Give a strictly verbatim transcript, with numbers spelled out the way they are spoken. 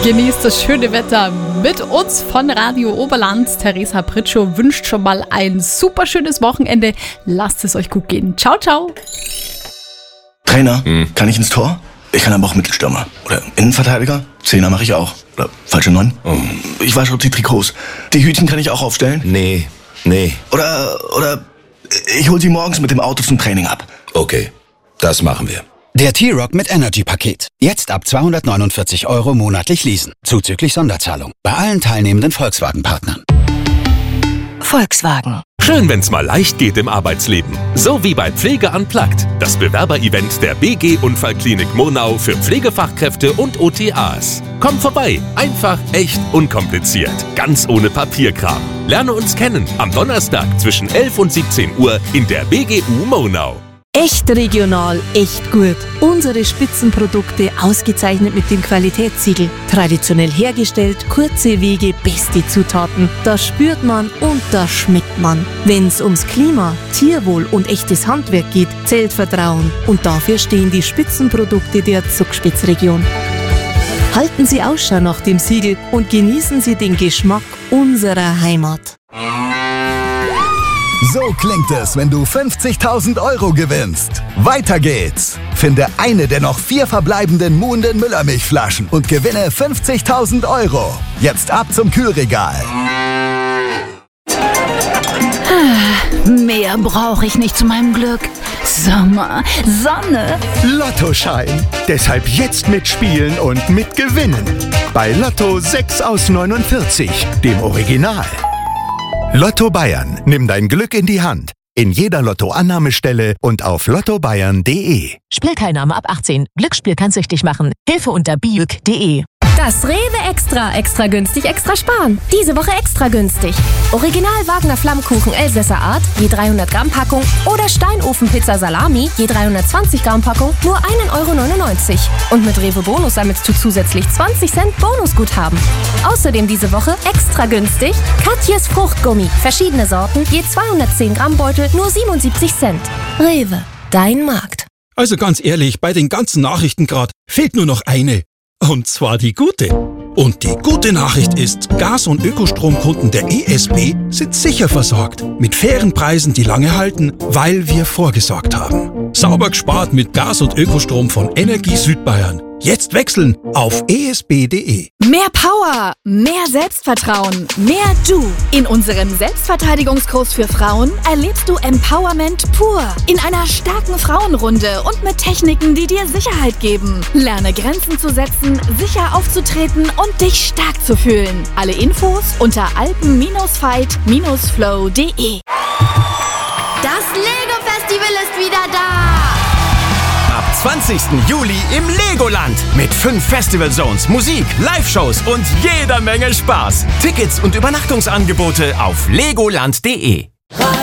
Genießt das schöne Wetter mit uns von Radio Oberland. Theresa Pritschow wünscht schon mal ein super schönes Wochenende. Lasst es euch gut gehen. Ciao, ciao. Trainer, hm. kann ich ins Tor? Ich kann aber auch Mittelstürmer. Oder Innenverteidiger. Zehner mache ich auch. Oder falsche Neun. Oh. Ich wasche auch die Trikots. Die Hütchen kann ich auch aufstellen. Nee, nee. Oder, oder ich hol sie morgens mit dem Auto zum Training ab. Okay, das machen wir. Der T-Rock mit Energy-Paket. Jetzt ab zweihundertneunundvierzig Euro monatlich leasen. Zuzüglich Sonderzahlung. Bei allen teilnehmenden Volkswagen-Partnern. Volkswagen. Schön, wenn's mal leicht geht im Arbeitsleben. So wie bei Pflege Unplugged, das Bewerberevent der B G Unfallklinik Murnau für Pflegefachkräfte und O T As. Komm vorbei, einfach, echt, unkompliziert, ganz ohne Papierkram. Lerne uns kennen am Donnerstag zwischen elf und siebzehn Uhr in der B G U Murnau. Echt regional, echt gut. Unsere Spitzenprodukte ausgezeichnet mit dem Qualitätssiegel. Traditionell hergestellt, kurze Wege, beste Zutaten. Das spürt man und das schmeckt man. Wenn's ums Klima, Tierwohl und echtes Handwerk geht, zählt Vertrauen. Und dafür stehen die Spitzenprodukte der Zugspitzregion. Halten Sie Ausschau nach dem Siegel und genießen Sie den Geschmack unserer Heimat. So klingt es, wenn du fünfzigtausend Euro gewinnst. Weiter geht's. Finde eine der noch vier verbleibenden Muhnden Müllermilchflaschen und gewinne fünfzigtausend Euro. Jetzt ab zum Kühlregal. Mehr brauche ich nicht zu meinem Glück. Sommer, Sonne. Lottoschein. Deshalb jetzt mitspielen und mitgewinnen. Bei Lotto sechs aus neunundvierzig, dem Original. Lotto Bayern. Nimm dein Glück in die Hand. In jeder Lotto-Annahmestelle und auf lotto bayern punkt de. Spielteilnahme ab achtzehn. Glücksspiel kann süchtig machen. Hilfe unter biuk punkt de. Das Rewe Extra, extra günstig, extra sparen. Diese Woche extra günstig. Original Wagner Flammkuchen Elsässer Art, je dreihundert Gramm Packung oder Steinofenpizza Salami, je dreihundertzwanzig Gramm Packung, nur ein Euro neunundneunzig. Und mit Rewe Bonus sammelst du zusätzlich zwanzig Cent Bonusguthaben. Außerdem diese Woche extra günstig Katjes Fruchtgummi, verschiedene Sorten, je zweihundertzehn Gramm Beutel, nur siebenundsiebzig Cent. Rewe, dein Markt. Also ganz ehrlich, bei den ganzen Nachrichten gerade fehlt nur noch eine. Und zwar die gute. Und die gute Nachricht ist, Gas- und Ökostromkunden der E S B sind sicher versorgt. Mit fairen Preisen, die lange halten, weil wir vorgesorgt haben. Sauber gespart mit Gas- und Ökostrom von Energie Südbayern. Jetzt wechseln auf e s b punkt de. Mehr Power, mehr Selbstvertrauen, mehr Du. In unserem Selbstverteidigungskurs für Frauen erlebst du Empowerment pur. In einer starken Frauenrunde und mit Techniken, die dir Sicherheit geben. Lerne Grenzen zu setzen, sicher aufzutreten und dich stark zu fühlen. Alle Infos unter alpen fight flow punkt de. Das Lego-Festival ist wieder da! Ab zwanzigsten Juli im Legoland mit fünf Festival Zones, Musik, Live-Shows und jeder Menge Spaß. Tickets und Übernachtungsangebote auf legoland punkt de.